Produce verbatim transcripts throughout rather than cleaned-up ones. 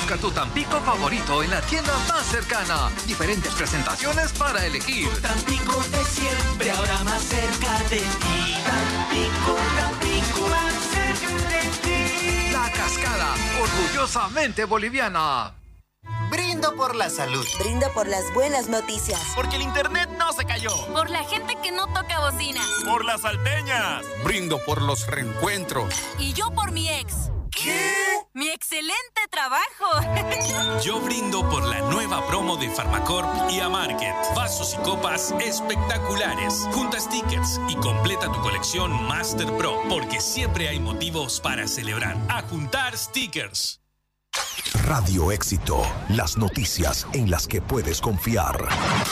Busca tu Tampico favorito en la tienda más cercana. Diferentes presentaciones para elegir. Tampico de siempre, ahora más cerca de ti. Tampico, Tampico, más cerca de ti. La Cascada, orgullosamente boliviana. Brindo por la salud. Brindo por las buenas noticias. Porque el internet no se cayó. Por la gente que no toca bocina. Por las salteñas. Brindo por los reencuentros. Y yo por mi ex. ¿Qué? ¡Mi excelente trabajo! Yo brindo por la nueva promo de Farmacorp y Amarket. Vasos y copas espectaculares. Junta stickers y completa tu colección Master Pro, porque siempre hay motivos para celebrar. A juntar stickers. Radio Éxito, las noticias en las que puedes confiar.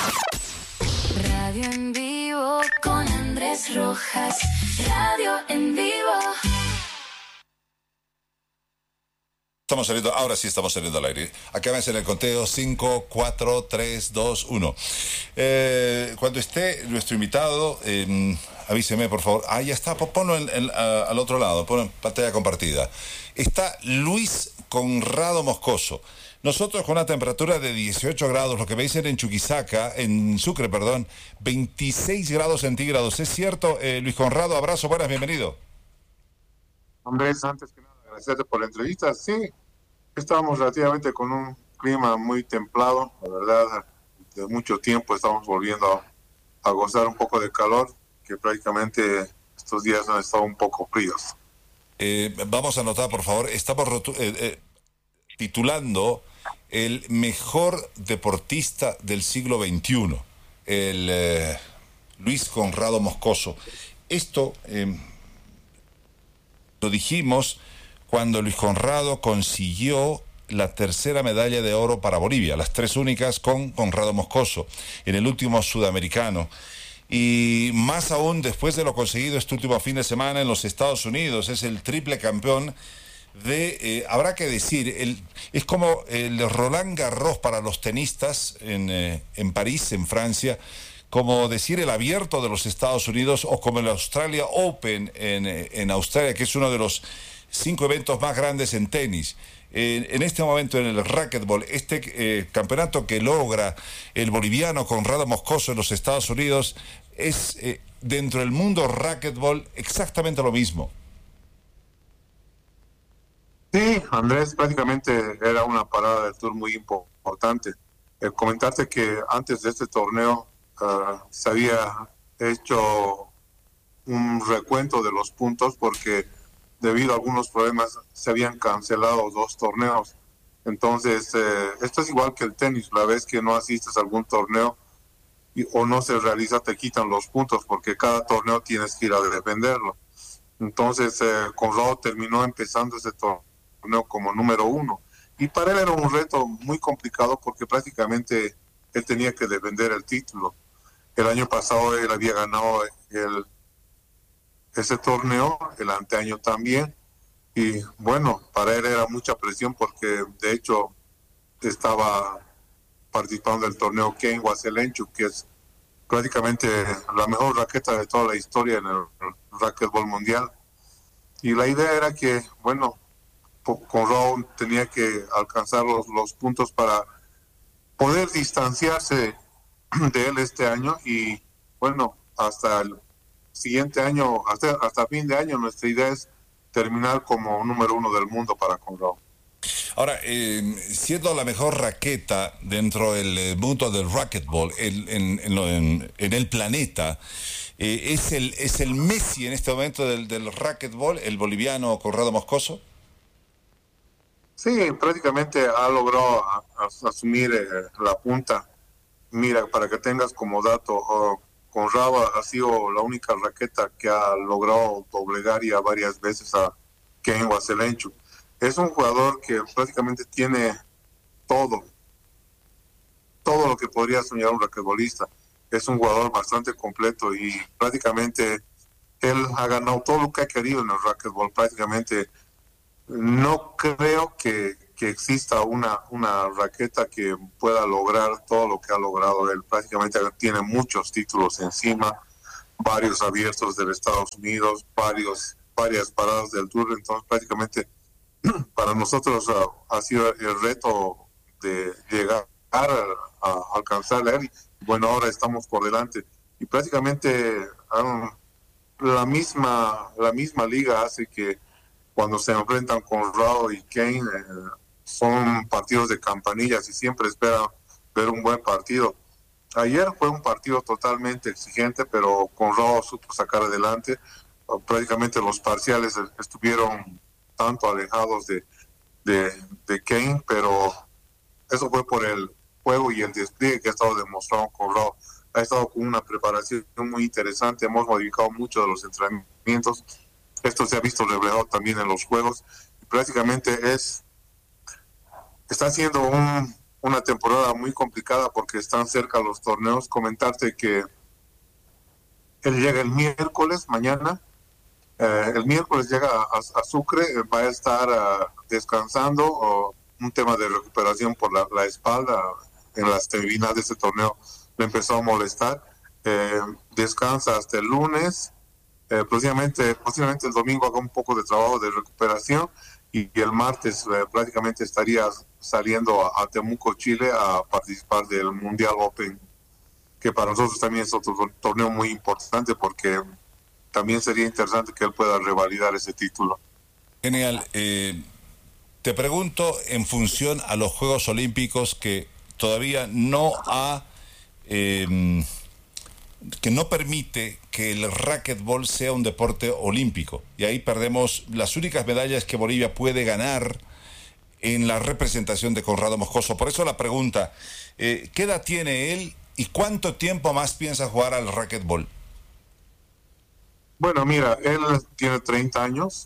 Radio en vivo con Andrés Rojas. Radio en vivo. Estamos saliendo, ahora sí estamos saliendo al aire. Acábense en el conteo cinco, cuatro, tres, dos, uno. Eh, cuando esté nuestro invitado, eh, avíseme por favor. Ah, ya está, ponlo en, en, a, al otro lado, ponlo en pantalla compartida. Está Luis Conrado Moscoso. Nosotros con una temperatura de dieciocho grados, lo que me dicen en Chuquisaca, en Sucre, perdón, veintiséis grados centígrados. ¿Es cierto, eh, Luis Conrado? Abrazo, buenas, bienvenido. Andrés, antes que nada, agradecerte por la entrevista. Sí, estábamos relativamente con un clima muy templado, la verdad, de mucho tiempo estamos volviendo a, a gozar un poco de calor, que prácticamente estos días han estado un poco fríos. Eh, vamos a anotar, por favor, estamos rotu- eh, eh, titulando el mejor deportista del siglo veintiuno, el eh, Luis Conrado Moscoso. Esto eh, lo dijimos cuando Luis Conrado consiguió la tercera medalla de oro para Bolivia, las tres únicas con Conrado Moscoso, en el último sudamericano. Y más aún después de lo conseguido este último fin de semana en los Estados Unidos, es el triple campeón de, eh, habrá que decir, el, es como el Roland Garros para los tenistas en, eh, en París, en Francia, como decir el Abierto de los Estados Unidos o como el Australia Open en, en Australia, que es uno de los cinco eventos más grandes en tenis. Eh, en este momento en el racquetball, este eh, campeonato que logra el boliviano Conrado Moscoso en los Estados Unidos es eh, dentro del mundo racquetball exactamente lo mismo. Sí, Andrés, prácticamente era una parada del tour muy importante. Eh, comentarte que antes de este torneo uh, se había hecho un recuento de los puntos porque debido a algunos problemas se habían cancelado dos torneos. Entonces, eh, esto es igual que el tenis. La vez que no asistes a algún torneo y, o no se realiza, te quitan los puntos porque cada torneo tienes que ir a defenderlo. Entonces, eh, Conrado terminó empezando ese torneo como número uno. Y para él era un reto muy complicado porque prácticamente él tenía que defender el título. El año pasado él había ganado el ese torneo, el anteaño también, y bueno, para él era mucha presión porque de hecho estaba participando del torneo Ken Waselenchuk, que es prácticamente la mejor raqueta de toda la historia en el racquetball mundial, y la idea era que, bueno, Conrado tenía que alcanzar los, los puntos para poder distanciarse de él este año, y bueno, hasta el siguiente año, hasta, hasta fin de año, nuestra idea es terminar como número uno del mundo para Conrado. Ahora, eh, siendo la mejor raqueta dentro del mundo del racquetball el, en, en, en, en el planeta, eh, ¿es, el, ¿es el Messi en este momento del, del racquetball, el boliviano Conrado Moscoso? Sí, prácticamente ha logrado a, a, asumir eh, la punta. Mira, para que tengas como dato, oh, Conrado ha sido la única raqueta que ha logrado doblegar ya varias veces a Ken Waselenchuk. Es un jugador que prácticamente tiene todo, todo lo que podría soñar un raquetbolista. Es un jugador bastante completo y prácticamente él ha ganado todo lo que ha querido en el racquetball. Prácticamente no creo que, que exista una, una raqueta que pueda lograr todo lo que ha logrado él. Prácticamente tiene muchos títulos encima, varios abiertos de Estados Unidos, varios, varias paradas del Tour. Entonces prácticamente para nosotros uh, ha sido el reto de llegar a, a alcanzar él. Bueno, ahora estamos por delante y prácticamente um, la misma la misma liga hace que cuando se enfrentan Conrado y Kane eh, son partidos de campanillas y siempre esperan ver un buen partido. Ayer fue un partido totalmente exigente, pero Conrado supo sacar adelante. Uh, prácticamente los parciales estuvieron tanto alejados de, de, de Kane, pero eso fue por el juego y el despliegue que ha estado demostrando Conrado. Ha estado con una preparación muy interesante, hemos modificado mucho de los entrenamientos, esto se ha visto reflejado también en los juegos, y prácticamente es está siendo un, una temporada muy complicada porque están cerca los torneos. Comentarte que él llega el miércoles, mañana, eh, el miércoles llega a, a Sucre, eh, va a estar uh, descansando, o un tema de recuperación por la, la espalda en las terminales de este torneo le empezó a molestar, eh, descansa hasta el lunes, eh, posiblemente, posiblemente el domingo haga un poco de trabajo de recuperación y, y el martes eh, prácticamente estaría saliendo a, a Temuco, Chile, a participar del Mundial Open, que para nosotros también es otro torneo muy importante porque también sería interesante que él pueda revalidar ese título. Genial. Eh, te pregunto en función a los Juegos Olímpicos que todavía no ha... Eh, que no permite que el racquetball sea un deporte olímpico, y ahí perdemos las únicas medallas que Bolivia puede ganar en la representación de Conrado Moscoso. Por eso la pregunta, eh, ¿qué edad tiene él y cuánto tiempo más piensa jugar al racquetball? Bueno, mira, él tiene treinta años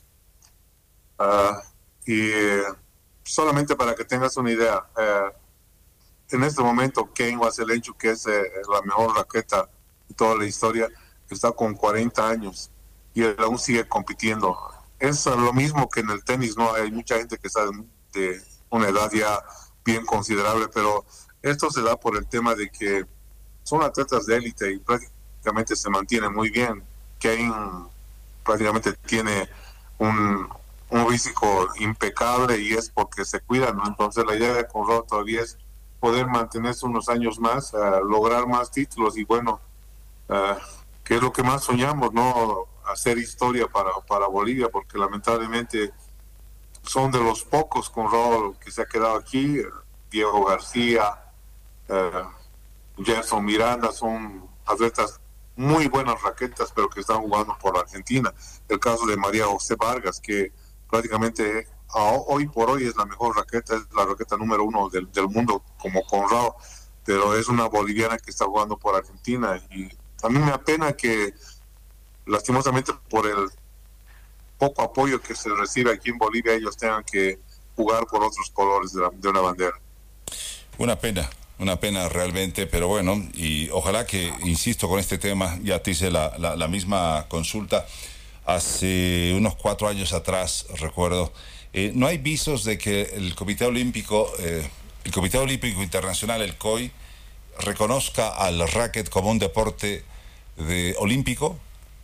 uh, y eh, solamente para que tengas una idea, eh, en este momento Kane Waselenchuk, que es eh, la mejor raqueta de toda la historia, está con cuarenta años y él aún sigue compitiendo. Es lo mismo que en el tenis, ¿no? Hay mucha gente que está de, de una edad ya bien considerable, pero esto se da por el tema de que son atletas de élite y prácticamente se mantienen muy bien. Kane prácticamente tiene un, un físico impecable y es porque se cuida, ¿no? Entonces la idea de Conrado todavía es poder mantenerse unos años más, uh, lograr más títulos y bueno, uh, que es lo que más soñamos, ¿no? Hacer historia para, para Bolivia, porque lamentablemente son de los pocos Conrado que se ha quedado aquí. uh, Diego García, uh, Gerson Miranda, son atletas muy buenas raquetas, pero que están jugando por Argentina. El caso de María José Vargas, que prácticamente a, hoy por hoy es la mejor raqueta, es la raqueta número uno del, del mundo como Conrado, pero es una boliviana que está jugando por Argentina y a mí me apena que lastimosamente por el poco apoyo que se recibe aquí en Bolivia ellos tengan que jugar por otros colores de, la, de una bandera. Una pena. Una pena realmente, pero bueno, y ojalá que, insisto con este tema, ya te hice la, la, la misma consulta hace unos cuatro años atrás, recuerdo, eh, no hay visos de que el Comité Olímpico, eh, el Comité Olímpico Internacional, el C O I, reconozca al racket como un deporte de, olímpico.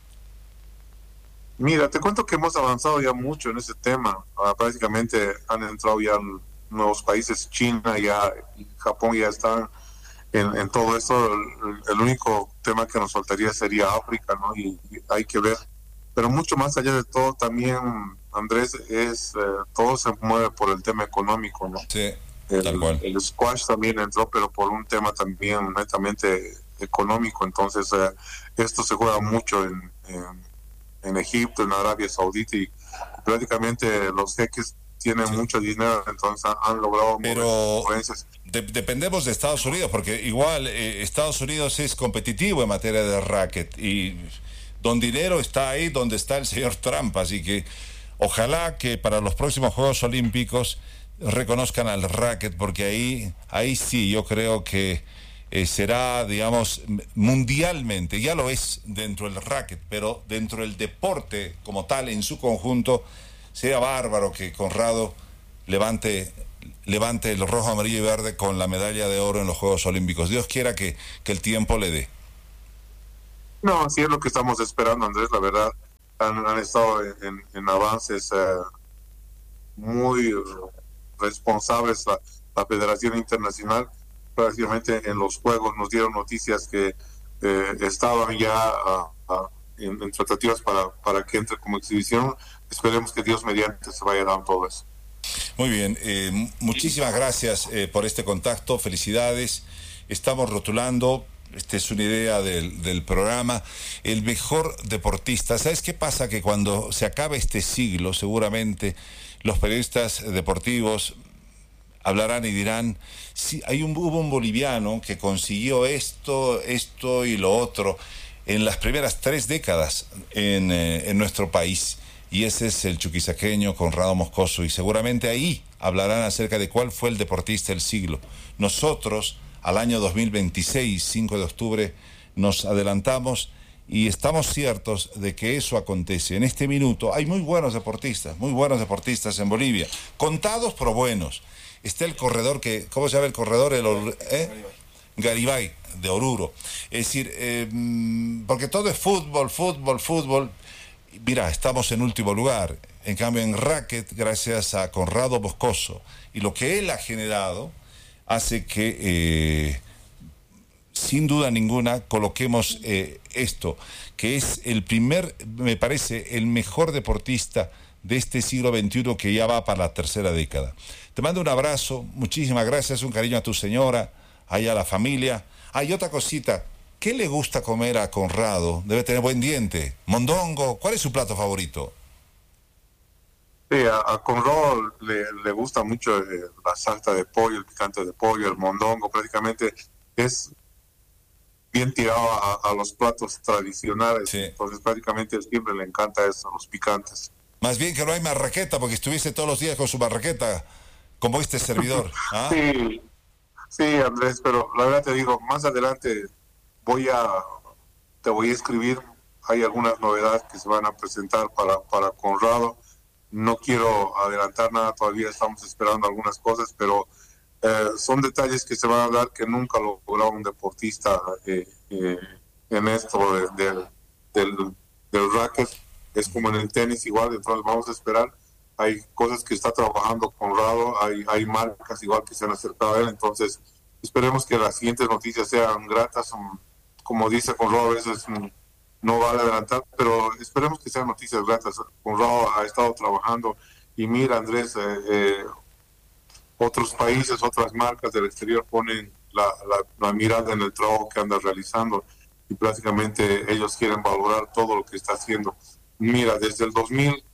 Mira, te cuento que hemos avanzado ya mucho en ese tema, uh, prácticamente han entrado ya nuevos países, China ya y Japón ya están en, en todo esto. El, el único tema que nos faltaría sería África, ¿no? Y, y hay que ver. Pero mucho más allá de todo, también, Andrés, es eh, todo se mueve por el tema económico, ¿no? Sí, el, tal cual. El squash también entró, pero por un tema también netamente económico. Entonces, eh, esto se juega mucho en, en, en Egipto, en Arabia Saudita, y prácticamente los jeques tienen sí. mucho dinero, entonces han, han logrado... Pero de, dependemos de Estados Unidos, porque igual eh, Estados Unidos es competitivo en materia de racket, y don dinero está ahí donde está el señor Trump, así que ojalá que para los próximos Juegos Olímpicos reconozcan al racket, porque ahí, ahí sí yo creo que eh, será, digamos, mundialmente, ya lo es dentro del racket, pero dentro del deporte como tal, en su conjunto, sea bárbaro que Conrado levante, levante el rojo, amarillo y verde con la medalla de oro en los Juegos Olímpicos. Dios quiera que, que el tiempo le dé. No, sí es lo que estamos esperando, Andrés, la verdad. Han, han estado en, en avances eh, muy responsables la, la Federación Internacional. Prácticamente en los Juegos nos dieron noticias que eh, estaban ya uh, uh, en, en tratativas para, para que entre como exhibición. Esperemos que Dios mediante se vaya dando todo eso. Muy bien, eh, muchísimas gracias eh, por este contacto, felicidades. Estamos rotulando, esta es una idea del, del programa, el mejor deportista. ¿Sabes qué pasa? Que cuando se acabe este siglo, seguramente los periodistas deportivos hablarán y dirán, sí, hay un, hubo un boliviano que consiguió esto, esto y lo otro en las primeras tres décadas en, eh, en nuestro país. Y ese es el chuquisaqueño Conrado Moscoso. Y seguramente ahí hablarán acerca de cuál fue el deportista del siglo. Nosotros, al año dos mil veintiséis, cinco de octubre, nos adelantamos y estamos ciertos de que eso acontece. En este minuto hay muy buenos deportistas, muy buenos deportistas en Bolivia. Contados, pero buenos. Está el corredor que, ¿cómo se llama el corredor? El, ¿eh? Garibay, de Oruro. Es decir, eh, porque todo es fútbol, fútbol, fútbol. Mira, estamos en último lugar. En cambio, en racket, gracias a Conrado Moscoso y lo que él ha generado, hace que, eh, sin duda ninguna, coloquemos eh, esto, que es el primer, me parece, el mejor deportista de este siglo veintiuno que ya va para la tercera década. Te mando un abrazo, muchísimas gracias, un cariño a tu señora, ahí a la familia. Hay otra cosita, ¿qué le gusta comer a Conrado? Debe tener buen diente. Mondongo, ¿cuál es su plato favorito? Sí, a, a Conrado le, le gusta mucho eh, la salsa de pollo, el picante de pollo, el mondongo, prácticamente es bien tirado a, a los platos tradicionales. Sí. Entonces prácticamente siempre le encanta eso, los picantes. Más bien que no hay marraqueta, porque estuviese todos los días con su marraqueta, como este servidor. ¿Ah? Sí, sí, Andrés, pero la verdad te digo, más adelante voy a, te voy a escribir, hay algunas novedades que se van a presentar para, para Conrado. No quiero adelantar nada, todavía estamos esperando algunas cosas, pero eh, son detalles que se van a dar que nunca lo logró un deportista eh, eh, en esto de, de, del, del racket. Es como en el tenis igual, entonces vamos a esperar. Hay cosas que está trabajando Conrado, hay, hay marcas igual que se han acercado a él, entonces esperemos que las siguientes noticias sean gratas. Como dice Conrado, a veces no vale adelantar, pero esperemos que sean noticias gratas. Conrado ha estado trabajando y mira, Andrés, eh, eh, otros países, otras marcas del exterior ponen la, la, la mirada en el trabajo que anda realizando y prácticamente ellos quieren valorar todo lo que está haciendo. Mira, desde el dos mil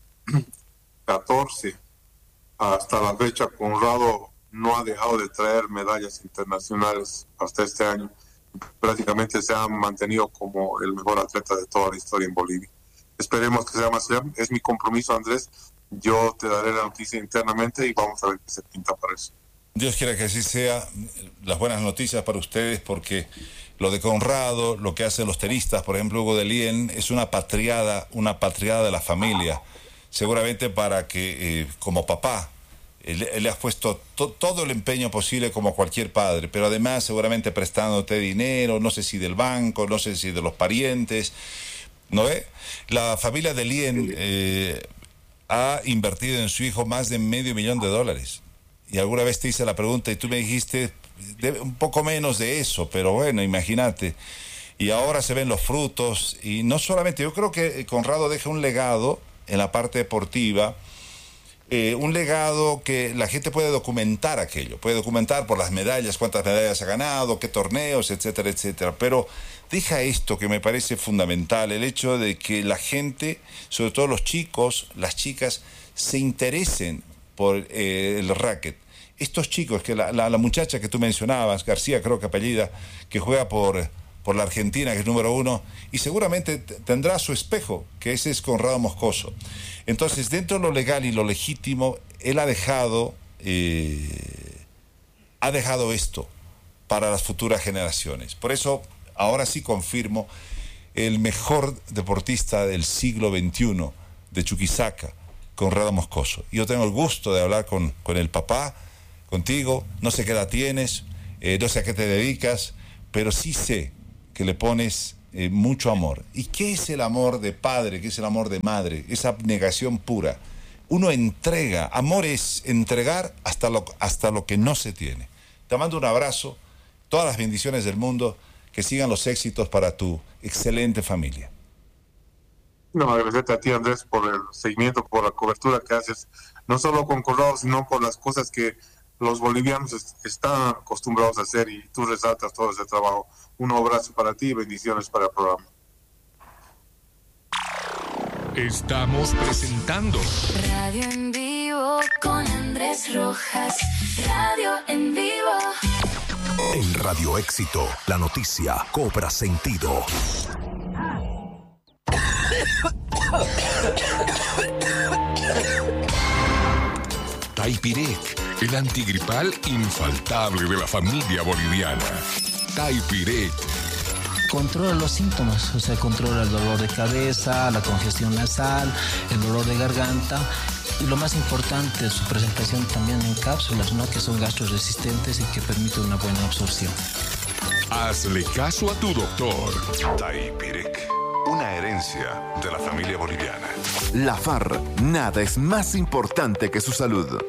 catorce hasta la fecha, Conrado no ha dejado de traer medallas internacionales hasta este año. Prácticamente se ha mantenido como el mejor atleta de toda la historia en Bolivia. Esperemos que sea más. Es mi compromiso, Andrés. Yo te daré la noticia internamente y vamos a ver qué se pinta para eso. Dios quiera que así sea. Las buenas noticias para ustedes, porque lo de Conrado, lo que hacen los tenistas, por ejemplo Hugo Dellien, es una patriada, una patriada de la familia. Seguramente para que, eh, como papá, él, él le ha puesto to, todo el empeño posible como cualquier padre, pero además seguramente prestándote dinero, no sé si del banco, no sé si de los parientes, ¿no ve? La familia Dellien eh, ha invertido en su hijo más de medio millón de dólares. Y alguna vez te hice la pregunta y tú me dijiste de, un poco menos de eso, pero bueno, imagínate. Y ahora se ven los frutos, y no solamente, yo creo que Conrado deja un legado en la parte deportiva, eh, un legado que la gente puede documentar aquello, puede documentar por las medallas, cuántas medallas ha ganado, qué torneos, etcétera, etcétera. Pero deja esto que me parece fundamental, el hecho de que la gente, sobre todo los chicos, las chicas, se interesen por eh, el racket. Estos chicos, que la, la, la muchacha que tú mencionabas, García creo que apellida, que juega por, por la Argentina, que es número uno, y seguramente t- tendrá su espejo, que ese es Conrado Moscoso. Entonces, dentro de lo legal y lo legítimo, él ha dejado, eh, ha dejado esto para las futuras generaciones. Por eso, ahora sí confirmo, el mejor deportista del siglo veintiuno de Chuquisaca, Conrado Moscoso. Yo tengo el gusto de hablar con, con el papá, contigo, no sé qué edad tienes, eh, no sé a qué te dedicas, pero sí sé que le pones eh, mucho amor. ¿Y qué es el amor de padre? ¿Qué es el amor de madre? Esa abnegación pura uno entrega. Amor es entregar hasta lo, hasta lo que no se tiene. Te mando un abrazo, todas las bendiciones del mundo, que sigan los éxitos para tu excelente familia. No, agradecerte a ti, Andrés, por el seguimiento, por la cobertura que haces, no solo con Colorado, sino por las cosas que los bolivianos est- están acostumbrados a hacer, y tú resaltas todo ese trabajo. Un abrazo para ti y bendiciones para el programa. Estamos presentando Radio en vivo con Andrés Rojas. Radio en vivo. En Radio Éxito, la noticia cobra sentido. Taipirec, el antigripal infaltable de la familia boliviana. Taipirec. Controla los síntomas, o sea, controla el dolor de cabeza, la congestión nasal, el dolor de garganta y lo más importante, su presentación también en cápsulas, ¿no? Que son gastroresistentes y que permiten una buena absorción. Hazle caso a tu doctor. Taipirec, una herencia de la familia boliviana. La FARC, nada es más importante que su salud.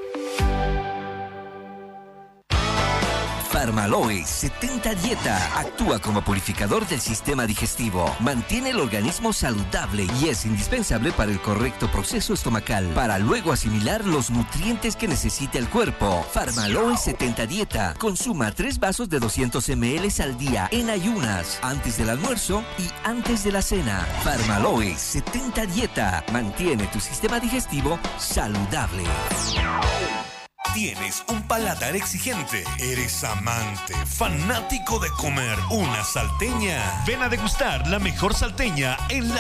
Farmaloe setenta Dieta actúa como purificador del sistema digestivo, mantiene el organismo saludable y es indispensable para el correcto proceso estomacal, para luego asimilar los nutrientes que necesita el cuerpo. Farmaloe setenta Dieta, consuma tres vasos de doscientos mililitros al día en ayunas, antes del almuerzo y antes de la cena. Farmaloe setenta Dieta, mantiene tu sistema digestivo saludable. ¿Tienes un paladar exigente? ¿Eres amante, fanático de comer una salteña? Ven a degustar la mejor salteña en la